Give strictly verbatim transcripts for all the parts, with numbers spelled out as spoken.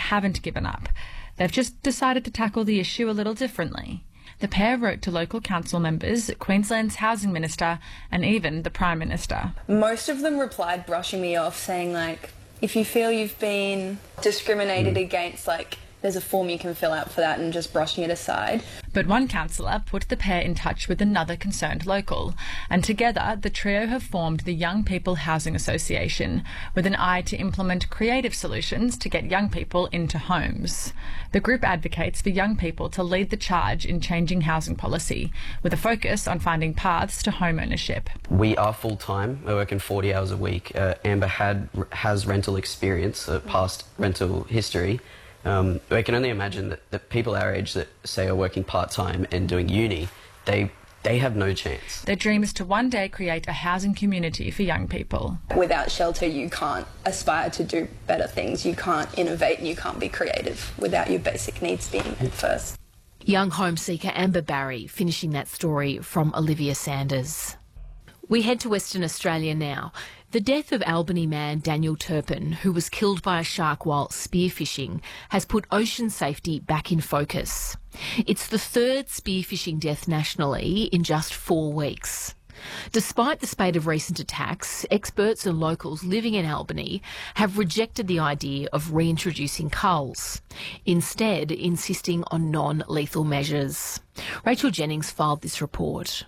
haven't given up. They've just decided to tackle the issue a little differently. The pair wrote to local council members, Queensland's housing minister, and even the Prime Minister. Most of them replied brushing me off, saying, like, if you feel you've been discriminated against, like, there's a form you can fill out for that, and just brushing it aside. But one councillor put the pair in touch with another concerned local, and together the trio have formed the Young People Housing Association, with an eye to implement creative solutions to get young people into homes. The group advocates for young people to lead the charge in changing housing policy, with a focus on finding paths to home ownership. We are full-time, we're working forty hours a week. Uh, Amber had has rental experience, uh, past rental history. Um, I can only imagine that, that people our age that, say, are working part-time and doing uni, they they have no chance. Their dream is to one day create a housing community for young people. Without shelter, you can't aspire to do better things. You can't innovate and you can't be creative without your basic needs being met first. Young home seeker Amber Barry finishing that story from Olivia Sanders. We head to Western Australia now. The death of Albany man Daniel Turpin, who was killed by a shark while spearfishing, has put ocean safety back in focus. It's the third spearfishing death nationally in just four weeks. Despite the spate of recent attacks, experts and locals living in Albany have rejected the idea of reintroducing culls, instead insisting on non-lethal measures. Rachel Jennings filed this report.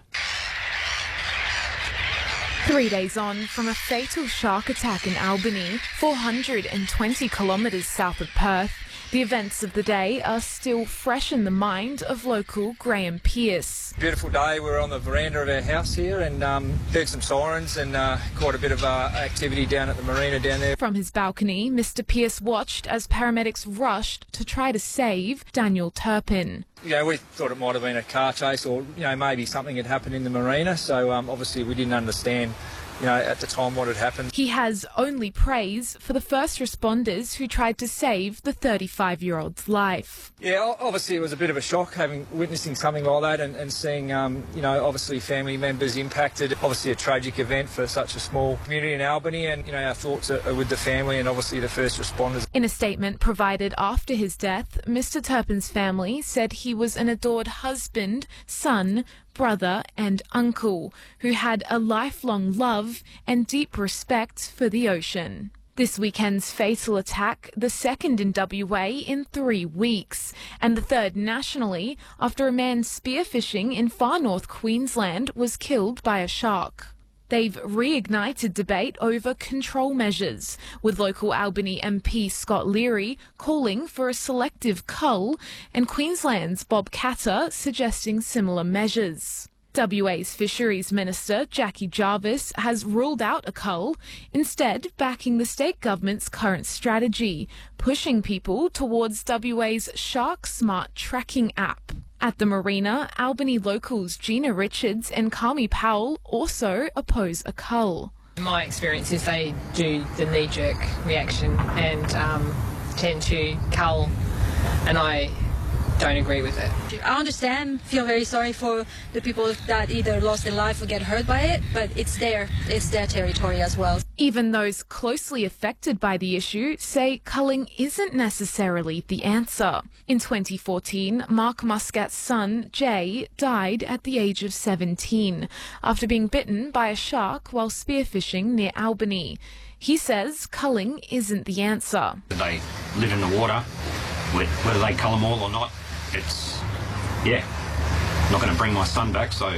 Three days on from a fatal shark attack in Albany, four hundred twenty kilometres south of Perth, the events of the day are still fresh in the mind of local Graham Pearce. Beautiful day. We were on the veranda of our house here and um, heard some sirens and uh, quite a bit of uh, activity down at the marina down there. From his balcony, Mister Pearce watched as paramedics rushed to try to save Daniel Turpin. You know, we thought it might have been a car chase or, you know, maybe something had happened in the marina, so um, obviously we didn't understand, you know, at the time what had happened. He has only praise for the first responders who tried to save the thirty-five-year-old's life. Yeah, obviously it was a bit of a shock having witnessing something like that and, and seeing, um, you know, obviously family members impacted. Obviously a tragic event for such a small community in Albany, and, you know, our thoughts are, are with the family and obviously the first responders. In a statement provided after his death, Mister Turpin's family said he was an adored husband, son, brother and uncle who had a lifelong love and deep respect for the ocean. This weekend's fatal attack, the second in W A in three weeks, and the third nationally after a man spearfishing in far north Queensland was killed by a shark. They've reignited debate over control measures, with local Albany M P Scott Leary calling for a selective cull and Queensland's Bob Katter suggesting similar measures. W A's Fisheries Minister Jackie Jarvis has ruled out a cull, instead backing the state government's current strategy, pushing people towards W A's Shark Smart tracking app. At the marina, Albany locals Gina Richards and Carmi Powell also oppose a cull. My experience is they do the knee-jerk reaction and um, tend to cull, and I don't agree with it. I understand, feel very sorry for the people that either lost their life or get hurt by it, but it's their, it's their territory as well. Even those closely affected by the issue say culling isn't necessarily the answer. In twenty fourteen, Mark Muscat's son, Jay, died at the age of seventeen after being bitten by a shark while spearfishing near Albany. He says culling isn't the answer. They live in the water, whether they cull them all or not, it's, yeah, not going to bring my son back, so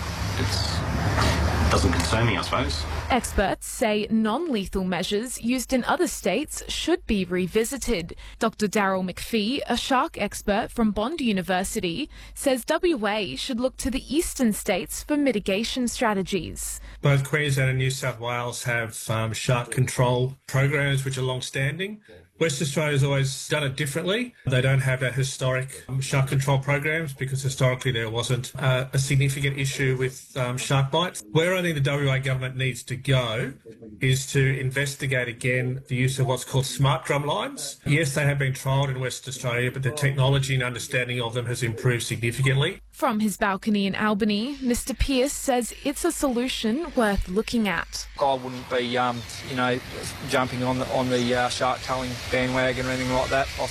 it's doesn't concern me, I suppose. Experts say non-lethal measures used in other states should be revisited. Doctor Daryl McPhee, a shark expert from Bond University, says W A should look to the eastern states for mitigation strategies. Both Queensland and New South Wales have um, shark control programs which are long-standing. West Australia's always done it differently. They don't have our historic um, shark control programs because historically there wasn't uh, a significant issue with um, shark bites. Where I think the W A government needs to go is to investigate again the use of what's called smart drum lines. Yes, they have been trialled in West Australia, but the technology and understanding of them has improved significantly. From his balcony in Albany, Mister Pearce says it's a solution worth looking at. I wouldn't be, um, you know, jumping on the on the uh, shark culling bandwagon or anything like that. I